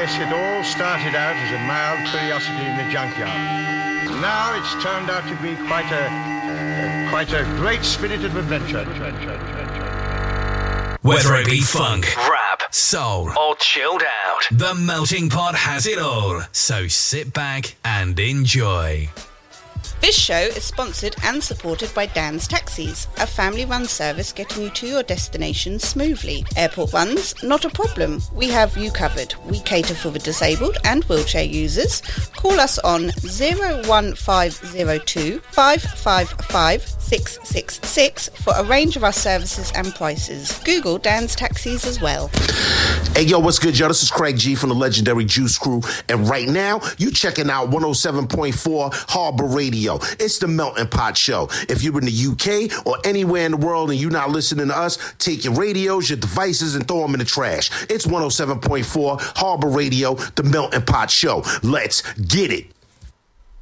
Yes, it all started out as a mild curiosity in the junkyard. Now it's turned out to be quite a great spirit of adventure. Whether it be funk, rap, soul, or chilled out, the Melting Pot has it all. So sit back and enjoy. This show is sponsored and supported by Dan's Taxis, a family-run service getting you to your destination smoothly. Airport runs? Not a problem. We have you covered. We cater for the disabled and wheelchair users. Call us on 01502 555 666 for a range of our services and prices. Google Dan's Taxis as well. Hey, yo, what's good, yo? This is Craig G from the legendary Juice Crew. And right now, you checking out 107.4 Harbor Radio. It's the Melting Pot Show. If you're in the UK or anywhere in the world and you're not listening to us, take your radios, your devices, and throw them in the trash. It's 107.4 Harbor Radio, the Melting Pot Show. Let's get it.